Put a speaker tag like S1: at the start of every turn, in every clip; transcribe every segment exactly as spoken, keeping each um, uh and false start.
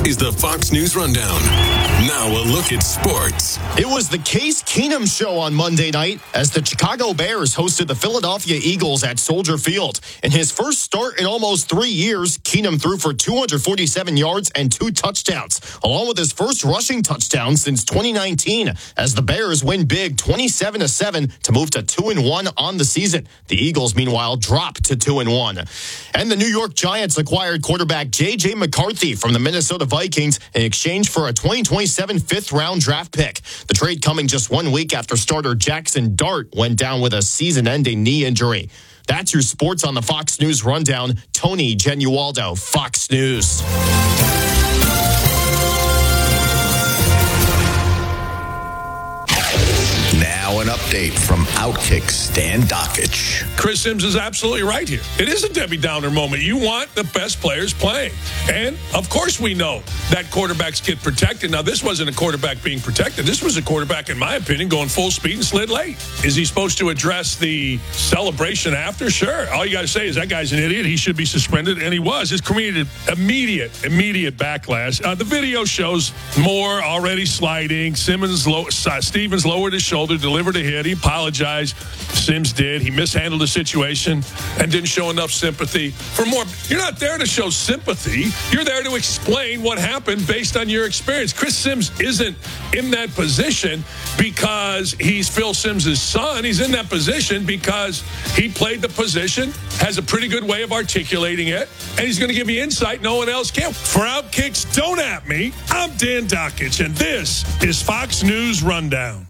S1: is the Fox News Rundown. Now a look at sports.
S2: It was the Case Keenum show on Monday night as the Chicago Bears hosted the Philadelphia Eagles at Soldier Field. In his first start in almost three years, Keenum threw for two hundred forty-seven yards and two touchdowns, along with his first rushing touchdown since twenty nineteen, as the Bears win big twenty-seven to seven to move to two and one on the season. The Eagles, meanwhile, drop to two and one. And the New York Giants acquired quarterback J J McCarthy from the Minnesota Vikings in exchange for a twenty twenty-seven fifth-round draft pick. The trade coming just one week after starter Jackson Dart went down with a season-ending knee injury. That's your sports on the Fox News Rundown. Tony Genualdo, Fox News.
S3: Now an update from Outkick Stan Dockich.
S4: Chris Sims is absolutely right here. It is a Debbie Downer moment. You want the best players playing. And, of course, we know that quarterbacks get protected. Now, this wasn't a quarterback being protected. This was a quarterback, in my opinion, going full speed and slid late. Is he supposed to address the celebration after? Sure. All you got to say is that guy's an idiot. He should be suspended, and he was. It's created immediate, immediate backlash. Uh, the video shows Moore already sliding. Simmons, low, uh, Stevens lowered his shoulder, delivered a hit. He apologized. Sims did. He mishandled the situation and didn't show enough sympathy. For more, you're not there to show sympathy. You're there to explain what happened based on your experience. Chris Sims isn't in that position because he's Phil Sims' son. He's in that position because he played the position, has a pretty good way of articulating it, and he's going to give you insight no one else can. For Outkicks, don't at me. I'm Dan Dockich, and this is Fox News Rundown.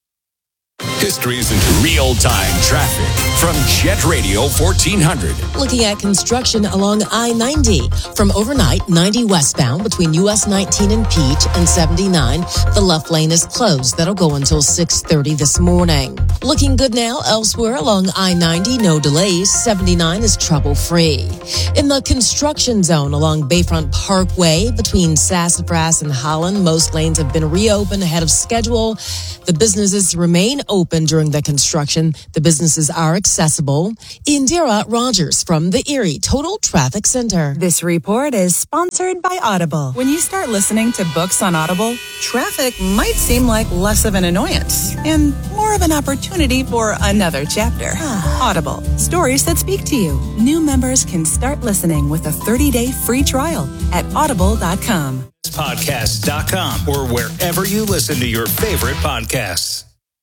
S1: History's into
S3: Real-time traffic from Jet Radio fourteen hundred.
S5: Looking at construction along I ninety. From overnight, ninety westbound between U S nineteen and Peach and seventy-nine. The left lane is closed. That'll go until six thirty this morning. Looking good now elsewhere along I ninety. No delays. seventy-nine is trouble-free. In the construction zone along Bayfront Parkway between Sassafras and Holland, most lanes have been reopened ahead of schedule. The businesses remain open during the construction. The businesses are accessible. Indira Rogers from the Erie Total Traffic Center.
S6: This report is sponsored by Audible. When you start listening to books on Audible, traffic might seem like less of an annoyance and more of an opportunity for another chapter. Audible, stories that speak to you. New members can start listening with a thirty-day free trial at audible dot com.
S7: podcast dot com or wherever you listen to your favorite podcasts.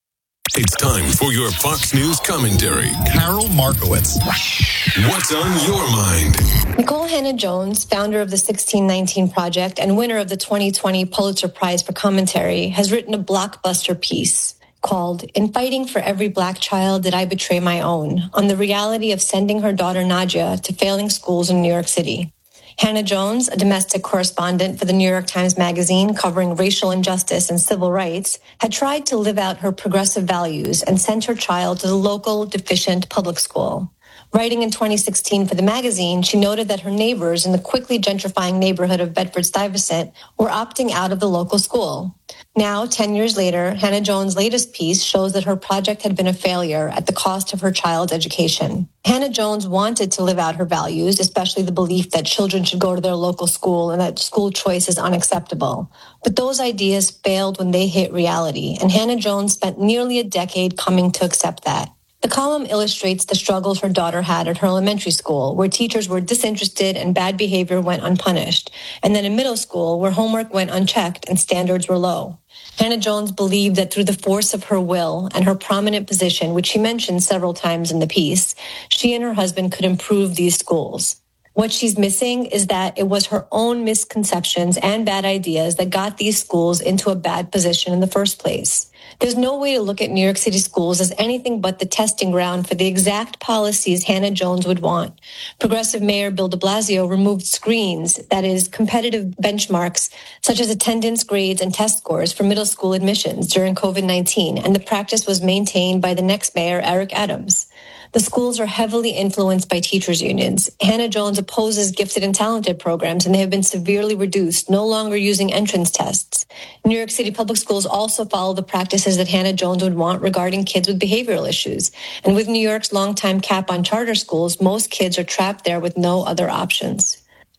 S1: It's time for your Fox News commentary.
S2: Carol Markowitz.
S1: What's on your mind?
S8: Nikole Hannah-Jones, founder of the sixteen nineteen Project and winner of the twenty twenty Pulitzer Prize for Commentary, has written a blockbuster piece called "In Fighting for Every Black Child Did I Betray My Own?" on the reality of sending her daughter Nadia to failing schools in New York City. Hannah-Jones, a domestic correspondent for the New York Times Magazine covering racial injustice and civil rights, had tried to live out her progressive values and sent her child to the local deficient public school. Writing in twenty sixteen for the magazine, she noted that her neighbors in the quickly gentrifying neighborhood of Bedford-Stuyvesant were opting out of the local school. Now, ten years later, Hannah-Jones' latest piece shows that her project had been a failure at the cost of her child's education. Hannah-Jones wanted to live out her values, especially the belief that children should go to their local school and that school choice is unacceptable. But those ideas failed when they hit reality, and Hannah-Jones spent nearly a decade coming to accept that. The column illustrates the struggles her daughter had at her elementary school, where teachers were disinterested and bad behavior went unpunished, and then in middle school, where homework went unchecked and standards were low. Hannah-Jones believed that through the force of her will and her prominent position, which she mentioned several times in the piece, she and her husband could improve these schools. What she's missing is that it was her own misconceptions and bad ideas that got these schools into a bad position in the first place. There's no way to look at New York City schools as anything but the testing ground for the exact policies Hannah-Jones would want. Progressive Mayor Bill de Blasio removed screens, that is, competitive benchmarks, such as attendance grades and test scores for middle school admissions during covid nineteen, and the practice was maintained by the next mayor, Eric Adams. The schools are heavily influenced by teachers' unions. Hannah-Jones opposes gifted and talented programs, and they have been severely reduced, no longer using entrance tests. New York City public schools also follow the practices that Hannah-Jones would want regarding kids with behavioral issues. And with New York's longtime cap on charter schools, most kids are trapped there with no other options.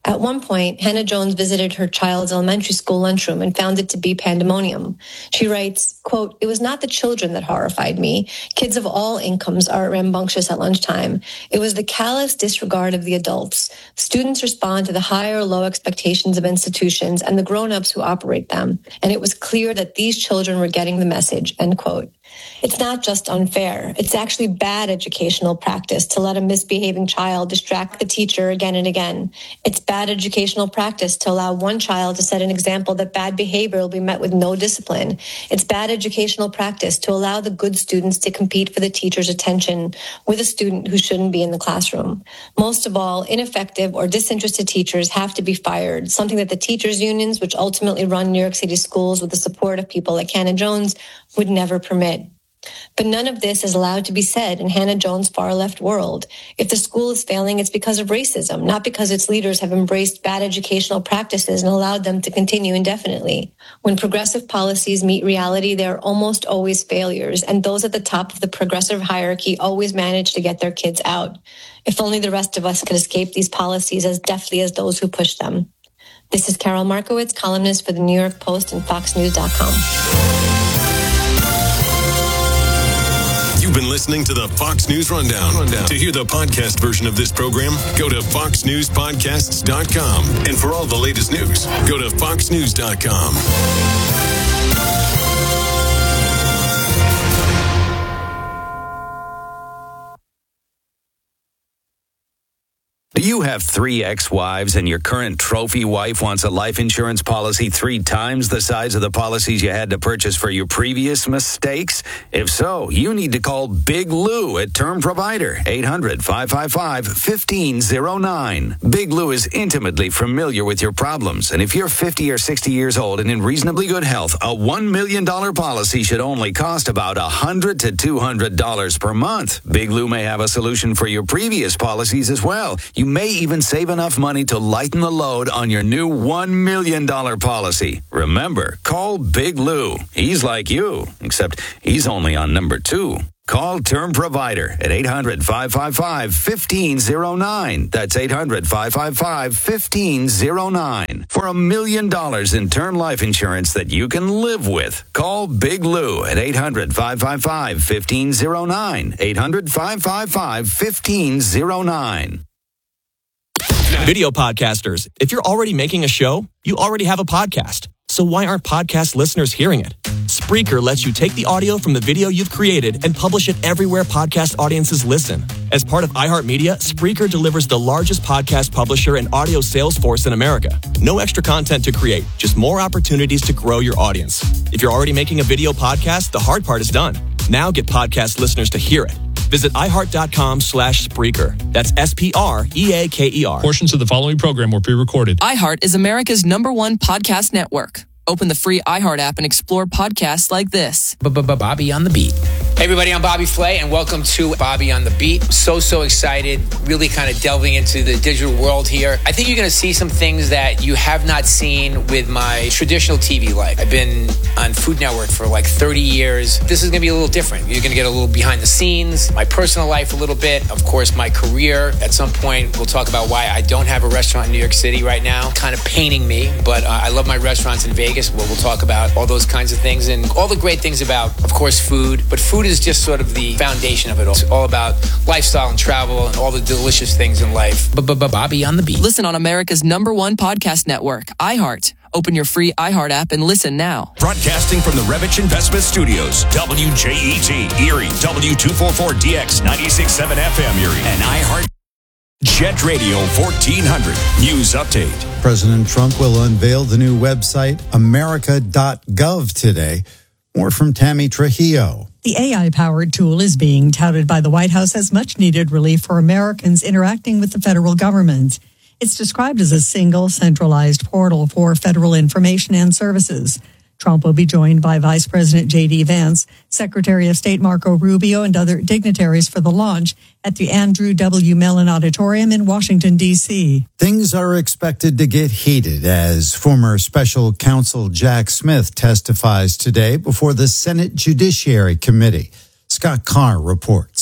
S8: At one point, Hannah Jones visited her child's elementary school lunchroom and found it to be pandemonium. She writes, quote, "It was not the children that horrified me. Kids of all incomes are rambunctious at lunchtime. It was the callous disregard of the adults. Students respond to the high or low expectations of institutions and the grown-ups who operate them. And it was clear that these children were getting the message," end quote. It's not just unfair. It's actually bad educational practice to let a misbehaving child distract the teacher again and again. It's bad educational practice to allow one child to set an example that bad behavior will be met with no discipline. It's bad educational practice to allow the good students to compete for the teacher's attention with a student who shouldn't be in the classroom. Most of all, ineffective or disinterested teachers have to be fired, something that the teachers' unions, which ultimately run New York City schools with the support of people like Hannah Jones, would never permit. But none of this is allowed to be said in Hannah Jones' far-left world. If the school is failing, it's because of racism, not because its leaders have embraced bad educational practices and allowed them to continue indefinitely. When progressive policies meet reality, they are almost always failures, and those at the top of the progressive hierarchy always manage to get their kids out. If only the rest of us could escape these policies as deftly as those who push them. This is Carol Markowitz, columnist for the New York Post and Fox News dot com.
S1: You've been listening to the Fox News Rundown. Rundown. To hear the podcast version of this program, go to fox news podcasts dot com. And for all the latest news, go to fox news dot com.
S9: Do you have three ex-wives and your current trophy wife wants a life insurance policy three times the size of the policies you had to purchase for your previous mistakes? If so, you need to call Big Lou at Term Provider, eight hundred, five five five, one five zero nine. Big Lou is intimately familiar with your problems, and if you're fifty or sixty years old and in reasonably good health, a one million dollars policy should only cost about one hundred to two hundred dollars per month. Big Lou may have a solution for your previous policies as well. You may even save enough money to lighten the load on your new one million dollars policy. Remember, call Big Lou. He's like you, except he's only on number two. Call Term Provider at eight hundred, five five five, one five zero nine. That's eight hundred, five five five, one five zero nine. For a million dollars in term life insurance that you can live with. Call Big Lou at eight hundred, five five five, one five zero nine. eight hundred, five five five, one five zero nine.
S10: Video podcasters, if you're already making a show, you already have a podcast. So why aren't podcast listeners hearing it? Spreaker lets you take the audio from the video you've created and publish it everywhere podcast audiences listen. As part of iHeartMedia, Spreaker delivers the largest podcast publisher and audio sales force in America. No extra content to create, just more opportunities to grow your audience. If you're already making a video podcast, the hard part is done. Now get podcast listeners to hear it. Visit iHeart.com slash Spreaker. That's S P R E A K E R.
S11: Portions of the following program were pre-recorded.
S12: iHeart is America's number one podcast network. Open the free iHeart app and explore podcasts like this.
S13: Bobby on the Beat. Hey everybody, I'm Bobby Flay and welcome to Bobby on the Beat. So, so excited, really kind of delving into the digital world here. I think you're going to see some things that you have not seen with my traditional T V life. I've been on Food Network for like thirty years. This is going to be a little different. You're going to get a little behind the scenes, my personal life a little bit, of course my career. At some point, we'll talk about why I don't have a restaurant in New York City right now. Kind of paining me, but uh, I love my restaurants in Vegas. Well, we'll talk about all those kinds of things and all the great things about, of course, food. But food is just sort of the foundation of it all. It's all about lifestyle and travel and all the delicious things in life. Bobby on the Beat.
S12: Listen on America's number one podcast network, iHeart. Open your free iHeart app and listen now.
S14: Broadcasting from the Revich Investment Studios, W J E T, Erie, W two forty-four D X, ninety-six point seven F M Erie, and iHeart. Jet Radio fourteen hundred. News update.
S15: President Trump will unveil the new website america dot gov today. More from Tammy Trujillo.
S16: The A I-powered tool is being touted by the White House as much-needed relief for Americans interacting with the federal government. It's described as a single, centralized portal for federal information and services. Trump will be joined by Vice President J D Vance, Secretary of State Marco Rubio, and other dignitaries for the launch at the Andrew W. Mellon Auditorium in Washington, D C.
S15: Things are expected to get heated as former special counsel Jack Smith testifies today before the Senate Judiciary Committee. Scott Carr reports.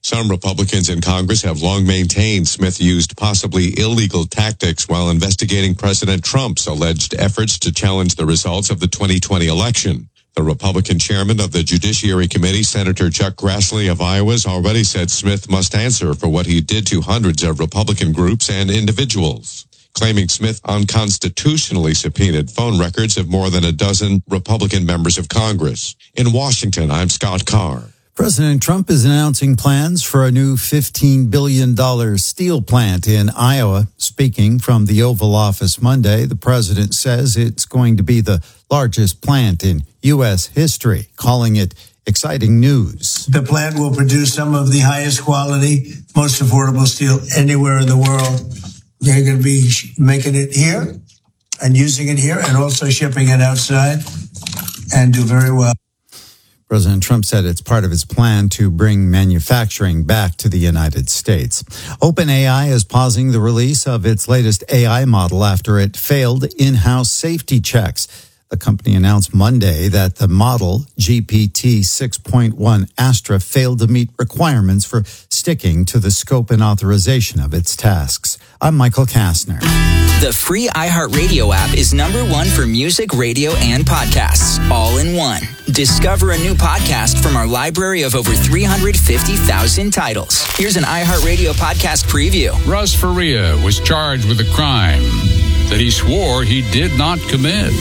S17: Some Republicans in Congress have long maintained Smith used possibly illegal tactics while investigating President Trump's alleged efforts to challenge the results of the twenty twenty election. The Republican chairman of the Judiciary Committee, Senator Chuck Grassley of Iowa, has already said Smith must answer for what he did to hundreds of Republican groups and individuals, claiming Smith unconstitutionally subpoenaed phone records of more than a dozen Republican members of Congress. In Washington, I'm Scott Carr.
S15: President Trump is announcing plans for a new fifteen billion dollars steel plant in Iowa. Speaking from the Oval Office Monday, the president says it's going to be the largest plant in U S history, calling it exciting news.
S18: The plant will produce some of the highest quality, most affordable steel anywhere in the world. They're going to be making it here and using it here and also shipping it outside and do very well.
S15: President Trump said it's part of his plan to bring manufacturing back to the United States. OpenAI is pausing the release of its latest A I model after it failed in-house safety checks. The company announced Monday that the model, G P T six point one Astra, failed to meet requirements for sticking to the scope and authorization of its tasks. I'm Michael Kastner.
S19: The free iHeartRadio app is number one for music, radio, and podcasts, all in one. Discover a new podcast from our library of over three hundred fifty thousand titles. Here's an iHeartRadio podcast preview.
S20: Russ Faria was charged with a crime that he swore he did not commit.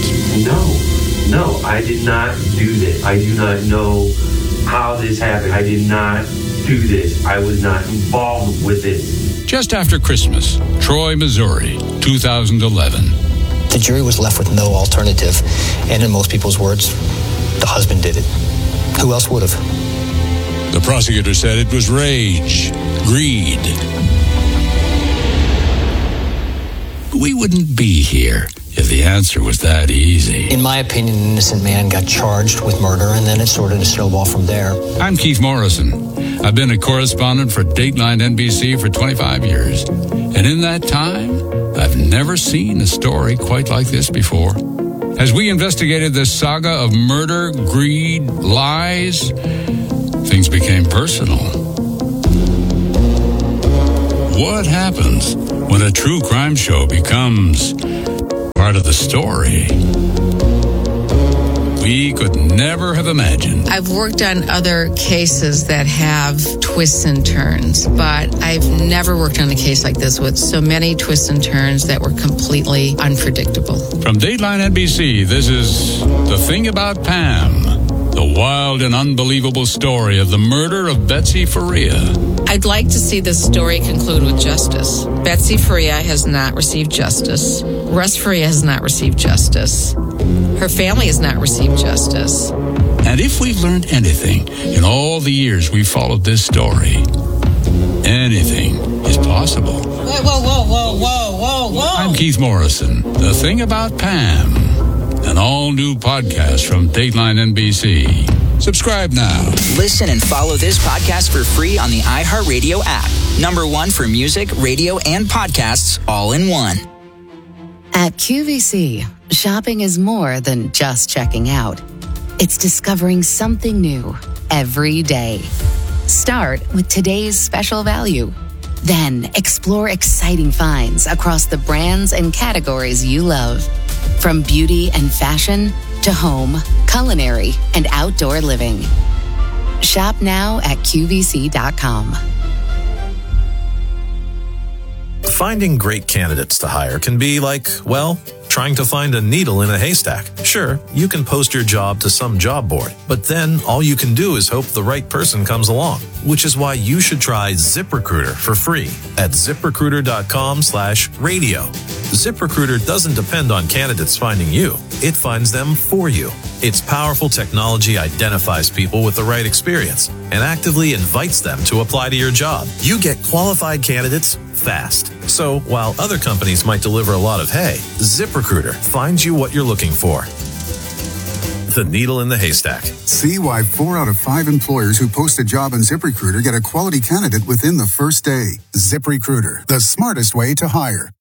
S21: No, no, I did not do this. I do not know how this happened. I did not do this. I was not involved with this.
S20: Just after Christmas, Troy, Missouri, two thousand eleven.
S22: The jury was left with no alternative, and in most people's words, the husband did it. Who else would have?
S20: The prosecutor said it was rage, greed. We wouldn't be here if the answer was that easy.
S22: In my opinion, an innocent man got charged with murder, and then it sort of snowballed from there.
S20: I'm Keith Morrison. I've been a correspondent for Dateline N B C for twenty-five years. And in that time, I've never seen a story quite like this before. As we investigated this saga of murder, greed, lies, things became personal. What happens when a true crime show becomes part of the story? We could never have imagined.
S23: I've worked on other cases that have twists and turns, but I've never worked on a case like this with so many twists and turns that were completely unpredictable.
S20: From Dateline N B C, this is The Thing About Pam, the wild and unbelievable story of the murder of Betsy Faria.
S23: I'd like to see this story conclude with justice. Betsy Faria has not received justice. Russ Faria has not received justice. Her family has not received justice.
S20: And if we've learned anything in all the years we've followed this story, anything is possible.
S23: Whoa, whoa, whoa, whoa, whoa, whoa, whoa.
S20: I'm Keith Morrison. The Thing About Pam, an all-new podcast from Dateline N B C. Subscribe now.
S19: Listen and follow this podcast for free on the iHeartRadio app. Number one for music, radio, and podcasts, all in one.
S24: At Q V C, shopping is more than just checking out. It's discovering something new every day. Start with today's special value. Then explore exciting finds across the brands and categories you love. From beauty and fashion to home, culinary, and outdoor living. Shop now at Q V C dot com.
S25: Finding great candidates to hire can be like, well, trying to find a needle in a haystack. Sure, you can post your job to some job board, but then all you can do is hope the right person comes along, which is why you should try ZipRecruiter for free at ZipRecruiter.com slash radio. ZipRecruiter doesn't depend on candidates finding you. It finds them for you. Its powerful technology identifies people with the right experience and actively invites them to apply to your job. You get qualified candidates fast. So while other companies might deliver a lot of hay, ZipRecruiter finds you what you're looking for. The needle in the haystack.
S26: See why four out of five employers who post a job on ZipRecruiter get a quality candidate within the first day. ZipRecruiter, the smartest way to hire.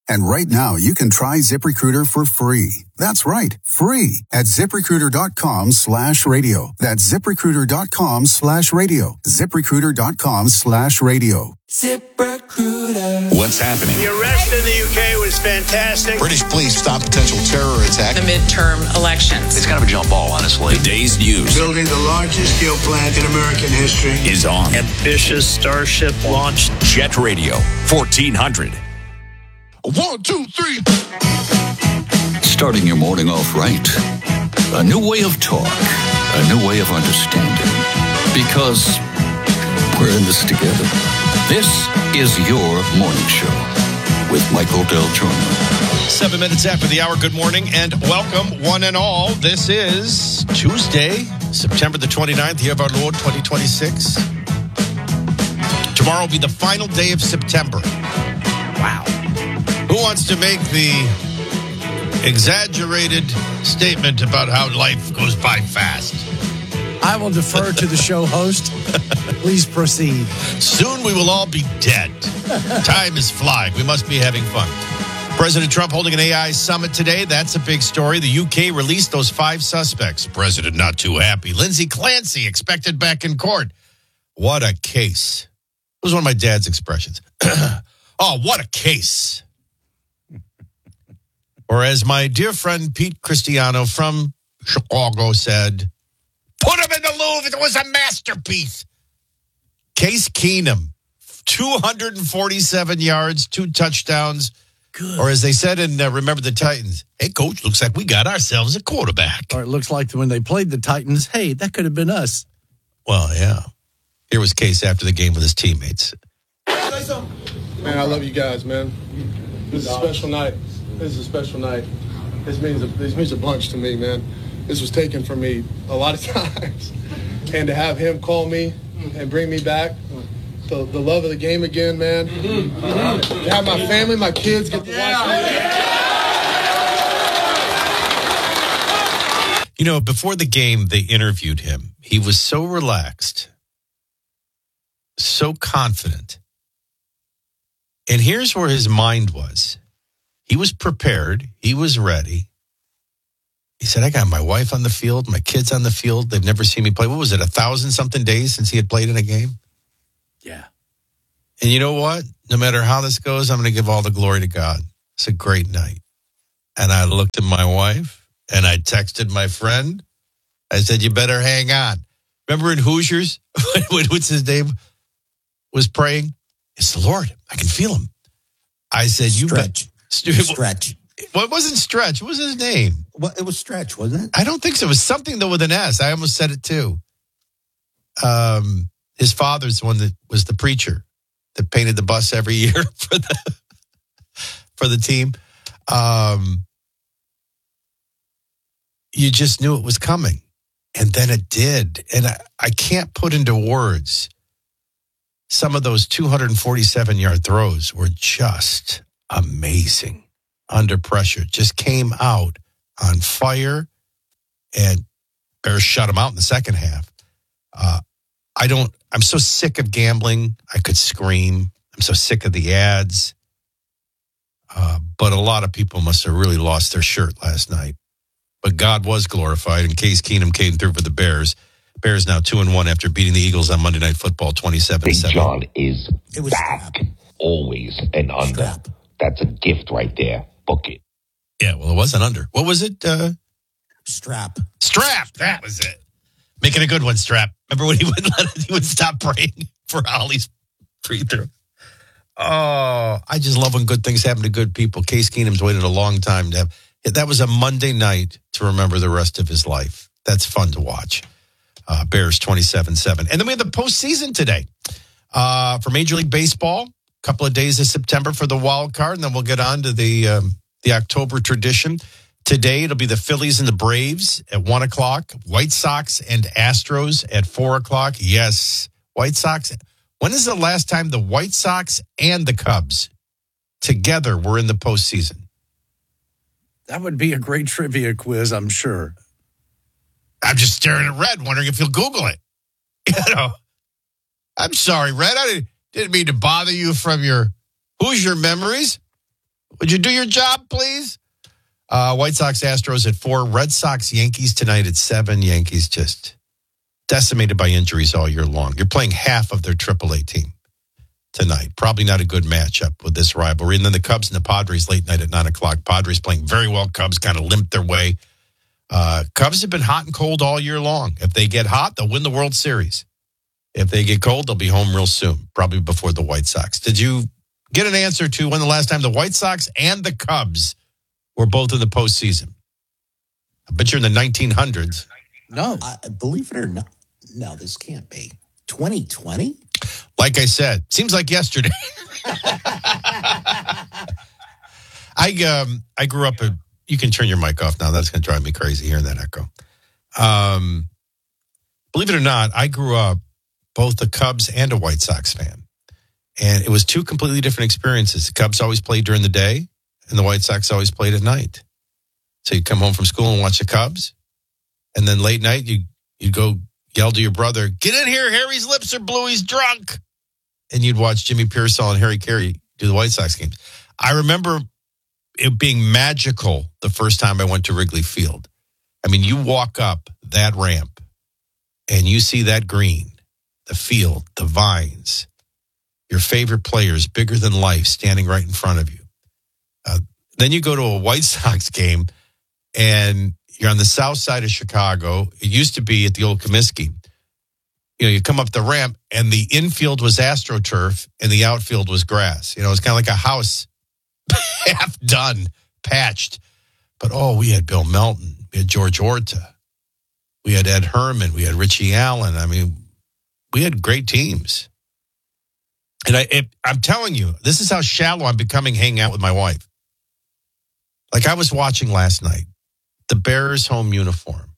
S26: And right now, you can try ZipRecruiter for free. That's right, free at ZipRecruiter.com slash radio. That's ZipRecruiter.com slash radio. ZipRecruiter.com slash radio.
S14: ZipRecruiter. What's happening?
S18: The arrest in the U K was fantastic.
S14: British police stop potential terror attack.
S23: The midterm elections.
S14: It's kind of a jump ball, honestly. Today's news.
S18: Building the largest steel plant in American history
S14: is on.
S18: Ambitious Starship launch.
S14: Jet Radio, fourteen hundred.
S2: One, two, three.
S14: Starting your morning off right. A new way of talk. A new way of understanding. Because we're in this together. This is your morning show with Michael Del Giorno.
S3: Seven minutes after the hour. Good morning and welcome, one and all. This is Tuesday, September the twenty-ninth, year of our Lord, twenty twenty-six. Tomorrow will be the final day of September. Wow. Who wants to make the exaggerated statement about how life goes by fast?
S4: I will defer to the show host. Please proceed.
S3: Soon we will all be dead. Time is flying. We must be having fun. President Trump holding an A I summit today. That's a big story. The U K released those five suspects. President not too happy. Lindsay Clancy expected back in court. What a case. It was one of my dad's expressions. Oh, what a case. Or as my dear friend Pete Cristiano from Chicago said, put him in the Louvre. It was a masterpiece. Case Keenum, two hundred forty-seven yards, two touchdowns. Good. Or as they said in uh, Remember the Titans, hey, coach, looks like we got ourselves a quarterback.
S4: Or it looks like when they played the Titans, hey, that could have been us.
S3: Well, yeah. Here was Case after the game with his teammates.
S5: Man, I love you guys, man. This is a special night. This is a special night. This means a, this means a bunch to me, man. This was taken from me a lot of times. And to have him call me and bring me back, the, the love of the game again, man. Mm-hmm. Mm-hmm. To have my family, my kids get to watch me.
S3: You know, before the game, they interviewed him. He was so relaxed, so confident. And here's where his mind was. He was prepared. He was ready. He said, I got my wife on the field, my kids on the field. They've never seen me play. What was it, a thousand something days since he had played in a game?
S4: Yeah.
S3: And you know what? No matter how this goes, I'm going to give all the glory to God. It's a great night. And I looked at my wife and I texted my friend. I said, you better hang on. Remember in Hoosiers, what's his name, was praying? It's the Lord. I can feel him. I said, you
S6: Stretch.
S3: bet.
S6: Stretch.
S3: Well, it wasn't Stretch. What was his name?
S6: Well, it was Stretch, wasn't it?
S3: I don't think so. It was something, though, with an S. I almost said it, too. Um, his father's the one that was the preacher that painted the bus every year for the for the team. Um, you just knew it was coming. And then it did. And I, I can't put into words some of those two hundred forty-seven yard throws were just amazing under pressure. Just came out on fire, and Bears shut him out in the second half. Uh, I don't, I'm so sick of gambling. I could scream. I'm so sick of the ads. Uh, but a lot of people must have really lost their shirt last night. But God was glorified, and Case Keenum came through for the Bears. Bears now two and one after beating the Eagles on Monday Night Football, twenty-seven seven.
S7: Big John is it was back, strap. Always an under. Strap. That's a gift right there. Book it.
S3: Yeah, well, it wasn't under. What was it? Uh,
S6: Strap.
S3: Strap. That was it. Making a good one, Strap. Remember when he would let it, he would stop praying for Ollie's free throw? Oh, I just love when good things happen to good people. Case Keenum's waited a long time to have. That was a Monday night to remember the rest of his life. That's fun to watch. Uh, Bears twenty-seven seven. And then we have the postseason today uh, for Major League Baseball. A couple of days of September for the wild card, and then we'll get on to the um, the October tradition. Today, it'll be the Phillies and the Braves at one o'clock. White Sox and Astros at four o'clock. Yes, White Sox. When is the last time the White Sox and the Cubs together were in the postseason?
S4: That would be a great trivia quiz, I'm sure.
S3: I'm just staring at Red, wondering if he'll Google it. You know, I'm sorry, Red. I didn't, didn't mean to bother you from your Hoosier memories. Would you do your job, please? Uh, White Sox, Astros at four. Red Sox, Yankees tonight at seven. Yankees just decimated by injuries all year long. You're playing half of their triple A team tonight. Probably not a good matchup with this rivalry. And then the Cubs and the Padres late night at nine o'clock. Padres playing very well. Cubs kind of limped their way. Uh, Cubs have been hot and cold all year long. If they get hot, they'll win the World Series. If they get cold, they'll be home real soon, probably before the White Sox. Did you get an answer to when the last time the White Sox and the Cubs were both in the postseason? I bet you're in the nineteen hundreds.
S6: No. I, believe it or not, no, this can't be. twenty twenty?
S3: Like I said, seems like yesterday. I um I grew up a. You can turn your mic off now. That's going to drive me crazy hearing that echo. Um, believe it or not, I grew up both a Cubs and a White Sox fan, and it was two completely different experiences. The Cubs always played during the day, and the White Sox always played at night. So you'd come home from school and watch the Cubs, and then late night you you'd go yell to your brother, "Get in here! Harry's lips are blue. He's drunk." And you'd watch Jimmy Pearsall and Harry Carey do the White Sox games. I remember it being magical the first time I went to Wrigley Field. I mean, you walk up that ramp and you see that green, the field, the vines, your favorite players, bigger than life, standing right in front of you. Uh, then you go to a White Sox game and you're on the south side of Chicago. It used to be at the old Comiskey. You know, you come up the ramp and the infield was AstroTurf and the outfield was grass. You know, it's kind of like a house half done, patched. But, oh, we had Bill Melton. We had George Orta. We had Ed Herman. We had Richie Allen. I mean, we had great teams. And I, it, I'm telling you, this is how shallow I'm becoming hanging out with my wife. Like I was watching last night, the Bears home uniform.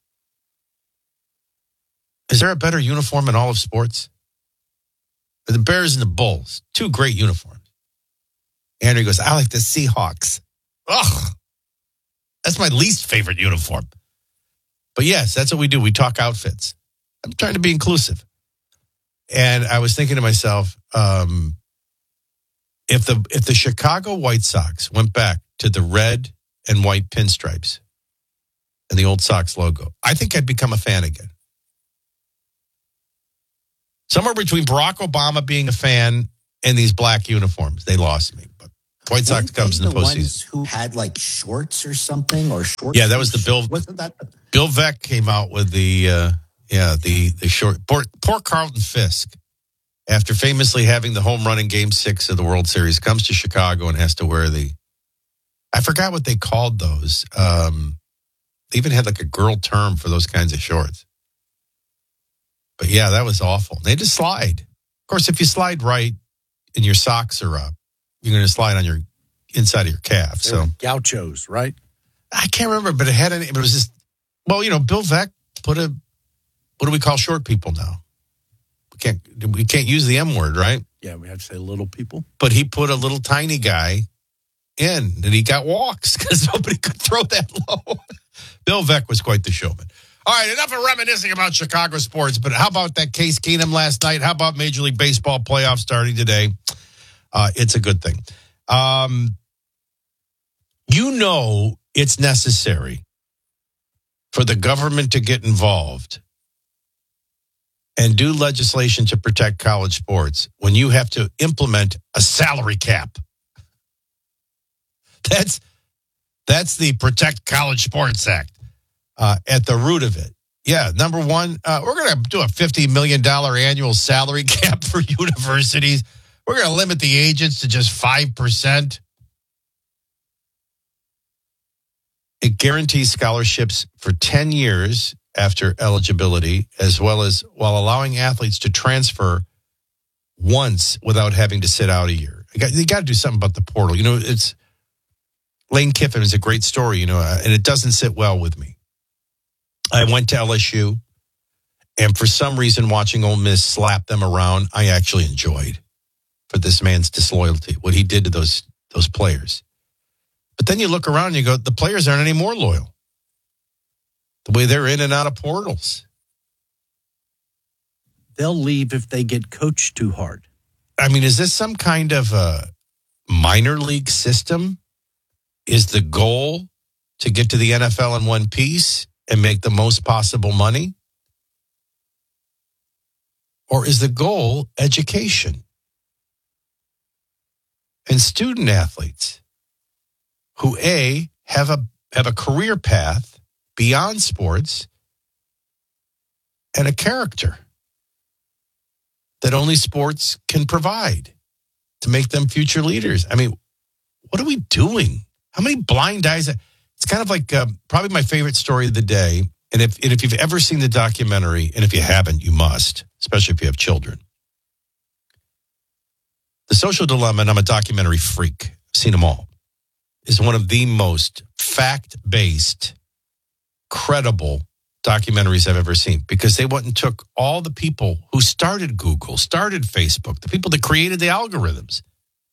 S3: Is there a better uniform in all of sports? The Bears and the Bulls, two great uniforms. Andrew goes, I like the Seahawks. Ugh. That's my least favorite uniform. But yes, that's what we do. We talk outfits. I'm trying to be inclusive. And I was thinking to myself, um, if the if the Chicago White Sox went back to the red and white pinstripes and the old Sox logo, I think I'd become a fan again. Somewhere between Barack Obama being a fan and these black uniforms, they lost me. But White Sox comes in the, the postseason.
S6: Ones who had like shorts or something or shorts?
S3: Yeah, that was the Bill.
S6: Wasn't that the-
S3: Bill Veeck came out with the uh, yeah the the short. Poor, poor Carlton Fisk, after famously having the home run in Game Six of the World Series, comes to Chicago and has to wear the. I forgot what they called those. Um, they even had like a girl term for those kinds of shorts. But yeah, that was awful. They just slide. Of course, if you slide right and your socks are up, you're going to slide on your inside of your calf.
S4: They
S3: so
S4: were gauchos, right?
S3: I can't remember, but it had any. It was just well, you know, Bill Veeck put a. What do we call short people now? We can't. We can't use the M word, right?
S4: Yeah, we have to say little people.
S3: But he put a little tiny guy in, and he got walks because nobody could throw that low. Bill Veeck was quite the showman. All right, enough of reminiscing about Chicago sports, but how about that Case Keenum last night? How about Major League Baseball playoffs starting today? Uh, it's a good thing. Um, you know it's necessary for the government to get involved and do legislation to protect college sports when you have to implement a salary cap. That's, that's the Protect College Sports Act. Uh, at the root of it. Yeah, number one, uh, we're going to do a fifty million dollars annual salary cap for universities. We're going to limit the agents to just five percent. It guarantees scholarships for ten years after eligibility, as well as while allowing athletes to transfer once without having to sit out a year. You got, you got to do something about the portal. You know, it's Lane Kiffin is a great story, you know, and it doesn't sit well with me. I went to L S U, and for some reason, watching Ole Miss slap them around, I actually enjoyed for this man's disloyalty, what he did to those those players. But then you look around and you go, the players aren't any more loyal. The way they're in and out of portals.
S4: They'll leave if they get coached too hard.
S3: I mean, is this some kind of a minor league system Is the goal to get to the N F L in one piece and make the most possible money? Or is the goal education? And student athletes who, A, have a have a career path beyond sports and a character that only sports can provide to make them future leaders. I mean, what are we doing? How many blind eyes? It's kind of like uh, probably my favorite story of the day. And if, and if you've ever seen the documentary, and if you haven't, you must, especially if you have children. The Social Dilemma, and I'm a documentary freak, I've seen them all, is one of the most fact-based, credible documentaries I've ever seen, because they went and took all the people who started Google, started Facebook, the people that created the algorithms.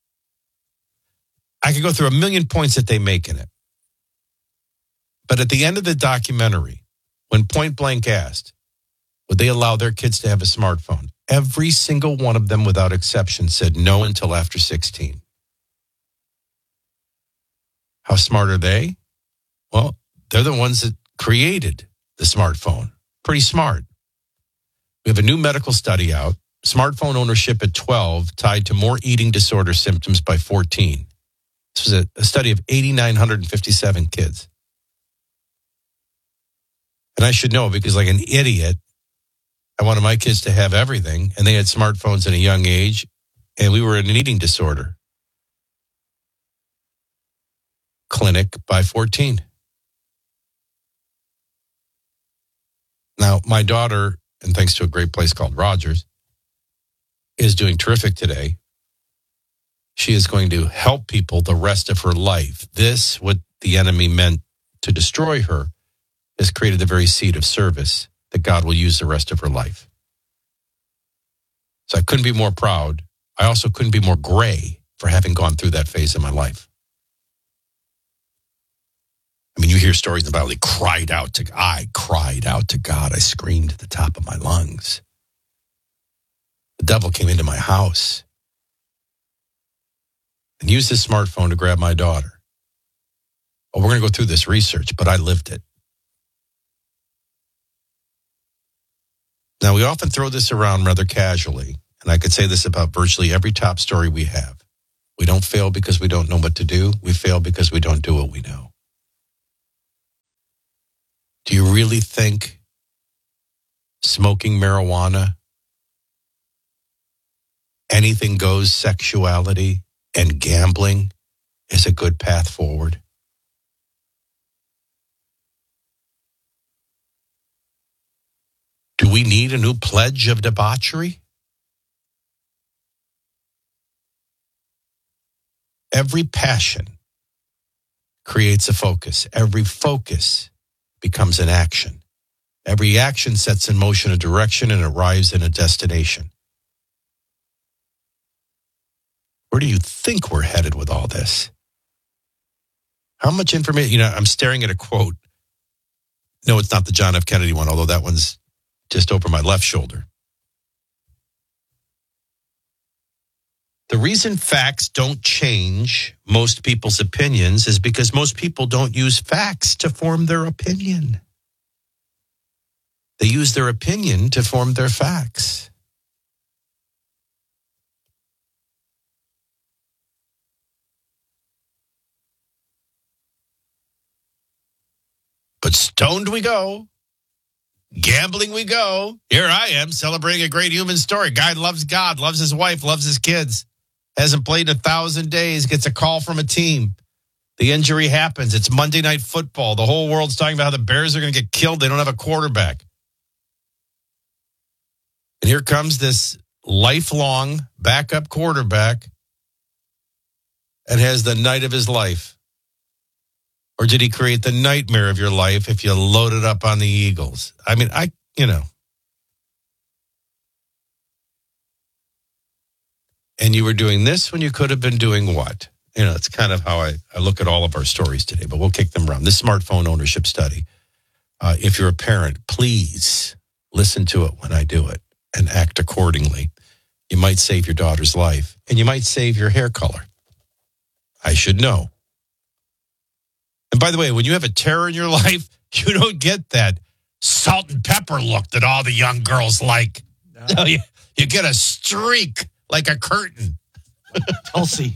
S3: I could go through a million points that they make in it. But at the end of the documentary, when point blank asked, would they allow their kids to have a smartphone? Every single one of them, without exception, said no until after sixteen. How smart are they? Well, they're the ones that created the smartphone. Pretty smart. We have a new medical study out. Smartphone ownership at twelve tied to more eating disorder symptoms by fourteen. This was a, a study of eight thousand nine hundred fifty-seven kids. And I should know because, like an idiot, I wanted my kids to have everything, and they had smartphones at a young age, and we were in an eating disorder clinic by fourteen. Now, my daughter, and thanks to a great place called Rogers, is doing terrific today. She is going to help people the rest of her life. This, what the enemy meant to destroy her, has created the very seed of service that God will use the rest of her life. So I couldn't be more proud. I also couldn't be more gray for having gone through that phase of my life. I mean, you hear stories about they cried out to, I cried out to God. I screamed at the top of my lungs. The devil came into my house and used his smartphone to grab my daughter. Oh, we're going to go through this research, but I lived it. Now, we often throw this around rather casually, and I could say this about virtually every top story we have. We don't fail because we don't know what to do. We fail because we don't do what we know. Do you really think smoking marijuana, anything goes sexuality, and gambling is a good path forward? Do we need a new pledge of debauchery? Every passion creates a focus. Every focus becomes an action. Every action sets in motion a direction and arrives in a destination. Where do you think we're headed with all this? How much information? You know, I'm staring at a quote. No, it's not the John F. Kennedy one, although that one's just over my left shoulder. The reason facts don't change most people's opinions is because most people don't use facts to form their opinion. They use their opinion to form their facts. But stoned we go. Gambling we go. Here I am celebrating a great human story. Guy loves God, loves his wife, loves his kids. Hasn't played in a thousand days, gets a call from a team. The injury happens. It's Monday Night Football. The whole world's talking about how the Bears are going to get killed. They don't have a quarterback. And here comes this lifelong backup quarterback and has the night of his life. Or did he create the nightmare of your life if you loaded up on the Eagles? I mean, I, you know. And you were doing this when you could have been doing what? You know, it's kind of how I, I look at all of our stories today, but we'll kick them around. This smartphone ownership study, uh, if you're a parent, please listen to it when I do it and act accordingly. You might save your daughter's life and you might save your hair color. I should know. And by the way, when you have a terror in your life, you don't get that salt and pepper look that all the young girls like. No. No, you, you get a streak like a curtain.
S4: Tulsi.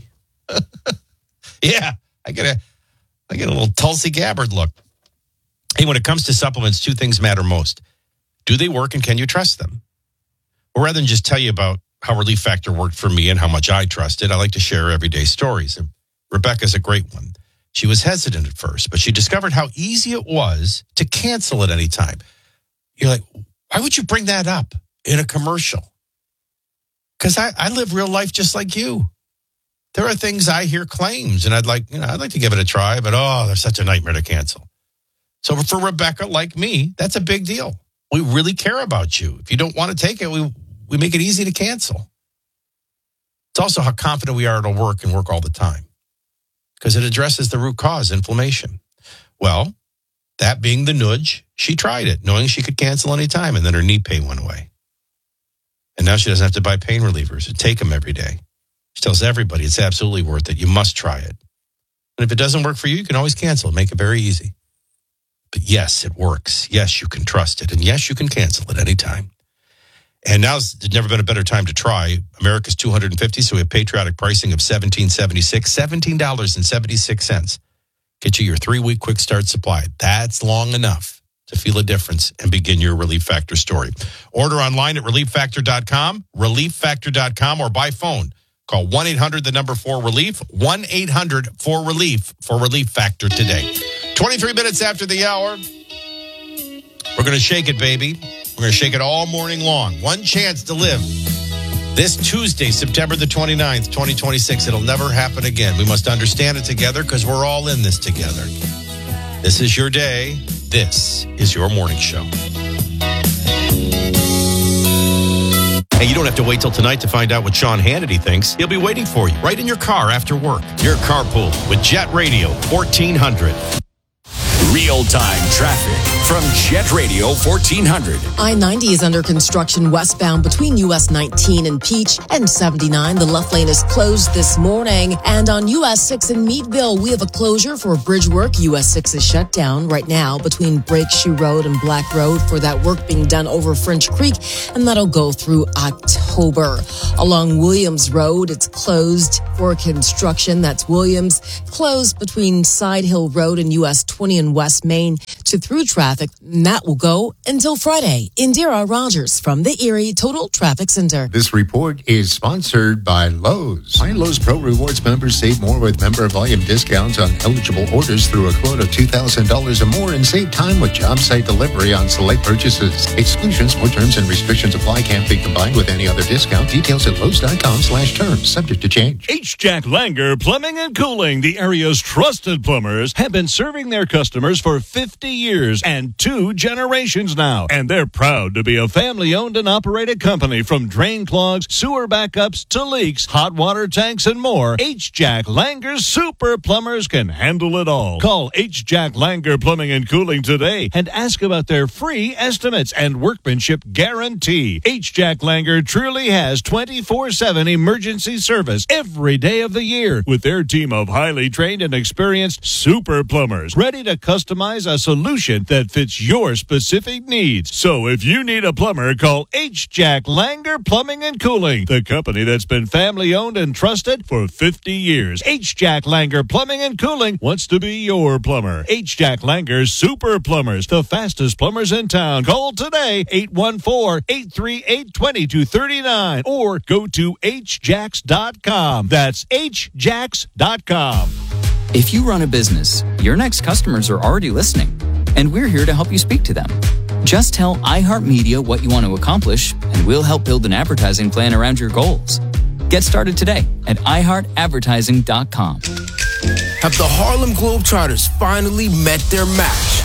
S3: Yeah, I get a, I get a little Tulsi Gabbard look. Hey, when it comes to supplements, two things matter most. Do they work and can you trust them? Well, rather than just tell you about how Relief Factor worked for me and how much I trusted, I like to share everyday stories. And Rebecca's a great one. She was hesitant at first, but she discovered how easy it was to cancel at any time. You're like, why would you bring that up in a commercial? Because I, I live real life just like you. There are things I hear claims, and I'd like, you know, I'd like to give it a try, but oh, they're such a nightmare to cancel. So for Rebecca, like me, that's a big deal. We really care about you. If you don't want to take it, we we make it easy to cancel. It's also how confident we are it'll work and work all the time, because it addresses the root cause, inflammation. Well, that being the nudge, she tried it, knowing she could cancel anytime, and then her knee pain went away. And now she doesn't have to buy pain relievers and take them every day. She tells everybody it's absolutely worth it. You must try it. And if it doesn't work for you, you can always cancel it. Make it very easy. But yes, it works. Yes, you can trust it. And yes, you can cancel it anytime. And now there's never been a better time to try. America's two hundred fifty, so we have patriotic pricing of seventeen seventy-six, seventeen dollars and seventy-six cents. Get you your three-week quick start supply. That's long enough to feel a difference and begin your Relief Factor story. Order online at relief factor dot com, relief factor dot com, or by phone. Call one eight hundred, the number four relief, one eight hundred four relief for Relief Factor today. twenty-three minutes after the hour, we're going to shake it, baby. We're going to shake it all morning long. One chance to live. This Tuesday, September the twenty-ninth, twenty twenty-six. It'll never happen again. We must understand it together because we're all in this together. This is your day. This is your morning show. Hey, you don't have to wait till tonight to find out what Sean Hannity thinks. He'll be waiting for you right in your car after work. Your carpool with Jet Radio fourteen hundred.
S14: Real-time traffic from Jet Radio fourteen hundred.
S1: I ninety is under construction westbound between U S nineteen and Peach and seventy-nine. The left lane is closed this morning. And on U S six in Meadville, we have a closure for bridge work. U S six is shut down right now between Brake Shoe Road and Black Road for that work being done over French Creek, and that'll go through October. Along Williams Road, it's closed for construction. That's Williams. Closed between Side Hill Road and U S twenty and West Main to through traffic. And that will go until Friday. Indira Rogers from the Erie Total Traffic Center.
S8: This report is sponsored by Lowe's. My Lowe's Pro Rewards members save more with member volume discounts on eligible orders through a quote of two thousand dollars or more, and save time with job site delivery on select purchases. Exclusions, more terms and restrictions apply. Can't be combined with any other discount. Details at Lowe's.com slash terms. Subject to change.
S9: H. Jack Langer Plumbing and Cooling, the area's trusted plumbers, have been serving their customers for fifty years and two generations now. And they're proud to be a family-owned and operated company. From drain clogs, sewer backups, to leaks, hot water tanks, and more, H. Jack Langer Super Plumbers can handle it all. Call H. Jack Langer Plumbing and Cooling today and ask about their free estimates and workmanship guarantee. H. Jack Langer truly has twenty-four seven emergency service every day of the year with their team of highly trained and experienced super plumbers ready to customize a solution that fits your specific needs. So if you need a plumber, call H. Jack Langer Plumbing and Cooling, the company that's been family owned and trusted for fifty years. H. Jack Langer Plumbing and Cooling wants to be your plumber. H. Jack Langer Super Plumbers, the fastest plumbers in town. Call today, eight one four, eight three eight, two two three nine, or go to h jacks dot com. That's h jacks dot com.
S10: If you run a business, your next customers are already listening, and we're here to help you speak to them. Just tell iHeartMedia what you want to accomplish, and we'll help build an advertising plan around your goals. Get started today at i heart advertising dot com.
S11: Have the Harlem Globetrotters finally met their match?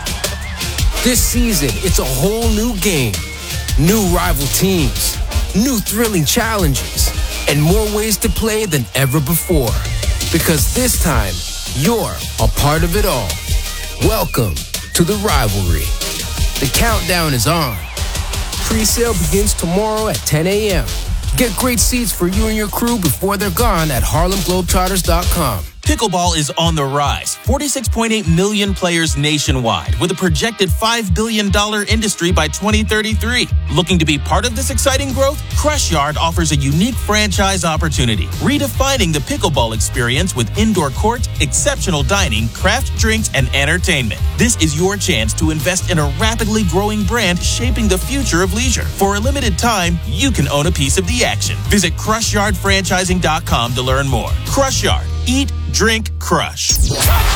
S11: This season, it's a whole new game. New rival teams, new thrilling challenges, and more ways to play than ever before. Because this time, you're a part of it all. Welcome to the rivalry. The countdown is on. Pre-sale begins tomorrow at ten a.m. Get great seats for you and your crew before they're gone at harlem globetrotters dot com.
S12: Pickleball is on the rise. forty-six point eight million players nationwide, with a projected five billion dollars industry by twenty thirty-three. Looking to be part of this exciting growth? Crush Yard offers a unique franchise opportunity, redefining the pickleball experience with indoor courts, exceptional dining, craft drinks, and entertainment. This is your chance to invest in a rapidly growing brand shaping the future of leisure. For a limited time, you can own a piece of the action. Visit crush yard franchising dot com to learn more. Crush Yard. Eat, drink, crush.